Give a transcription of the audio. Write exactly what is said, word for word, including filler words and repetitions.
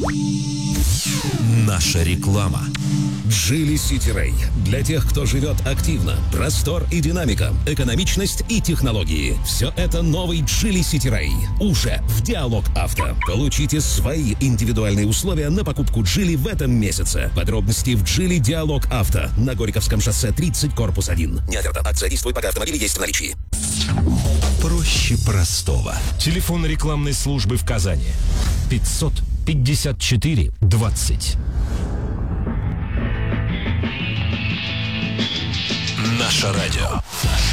Наша реклама. Geely City Ray. Для тех, кто живет активно. Простор и динамика, экономичность и технологии. Все это новый Geely City Ray. Уже в Диалог Авто. Получите свои индивидуальные условия на покупку Geely в этом месяце. Подробности в Geely Диалог Авто. На Горьковском шоссе тридцать, корпус один. Не оферта. Акция действует, пока автомобили есть в наличии. Проще простого. Телефон рекламной службы в Казани. пятьсот пятьдесят четыре двадцать. Наше радио.